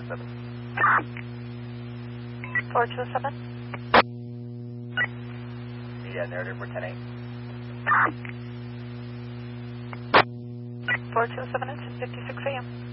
427. 427. Yeah, narrative for 10-8. 427, it's 56 a.m.